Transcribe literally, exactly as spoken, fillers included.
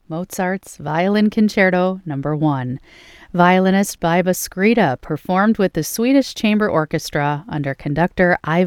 Mozart's Violin Concerto Number one. Violinist Biba Skrita performed with the Swedish Chamber Orchestra under conductor Ivan